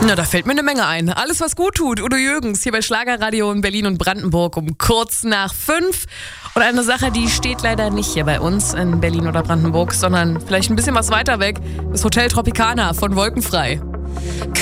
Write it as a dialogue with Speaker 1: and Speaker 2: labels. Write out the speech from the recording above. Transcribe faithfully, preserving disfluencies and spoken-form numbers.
Speaker 1: Na, da fällt mir eine Menge ein. Alles, was gut tut. Udo Jürgens hier bei Schlagerradio in Berlin und Brandenburg um kurz nach fünf. Und eine Sache, die steht leider nicht hier bei uns in Berlin oder Brandenburg, sondern vielleicht ein bisschen was weiter weg. Das Hotel Tropicana von Wolkenfrei.